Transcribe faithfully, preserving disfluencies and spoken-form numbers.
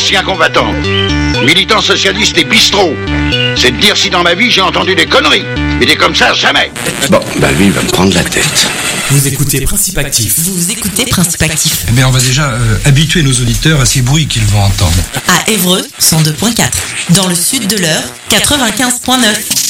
ancien combattant, militant socialiste et bistrot. C'est de dire si dans ma vie j'ai entendu des conneries. Mais des comme ça, jamais. Bon, bah lui, il va me prendre la tête. Vous écoutez Principe Actif. Vous écoutez Principe Actif. Eh bien, on va déjà euh, habituer nos auditeurs à ces bruits qu'ils vont entendre. À Évreux, cent deux point quatre. Dans le sud de l'Eure, quatre-vingt-quinze point neuf.